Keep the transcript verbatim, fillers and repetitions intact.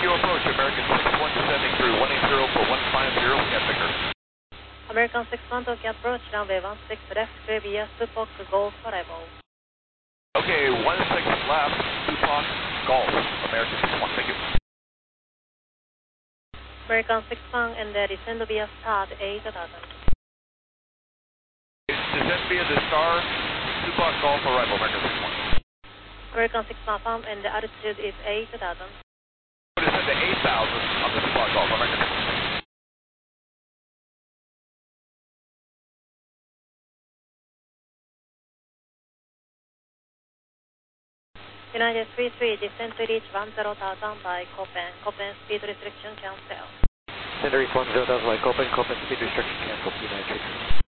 you approach American six one sending through one eight zero for one five zero, we got Victor. American six one Tokyo approach runway one six left clear via Supok Golf arrival. Okay, one six left, Supok Golf, American six one, thank you. American six one and uh, descend via start eight thousand. Descend via the star, Supok Golf arrival, American six one. American six one farm and the altitude is eight thousand. Descend to eight thousand on the Supok Golf, American six one. United three three, descend to reach one zero thousand by Copen. Copen speed restriction cancel. Descend to reach one zero thousand by Copen. Copen speed restriction cancel. United three three.